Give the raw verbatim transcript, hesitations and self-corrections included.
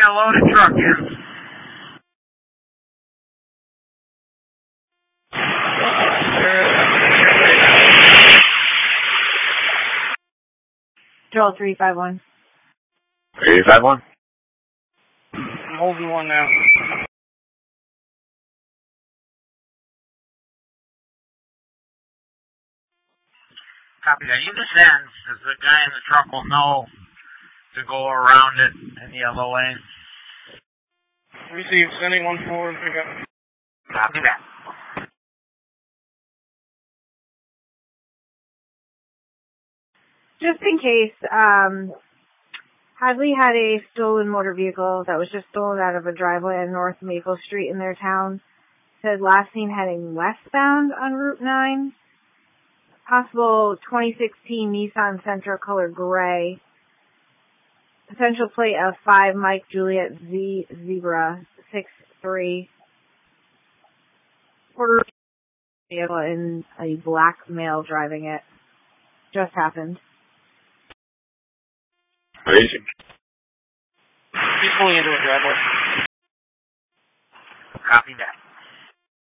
a loaded truck in. Control three five one. three five one. I'm holding one now. Copy that. You descend, because the guy in the truck will know to go around it in the other lane. Receive, sending one forward, pick up. Copy that. Just in case, um, Hadley had a stolen motor vehicle that was just stolen out of a driveway on North Maple Street in their town. Said last seen heading westbound on Route nine. Possible twenty sixteen Nissan Sentra color gray. Potential plate of five Mike Juliet Z Zebra six three. Quarter vehicle in a black male driving it. Just happened. Crazy. He's pulling into a driveway. Copy that.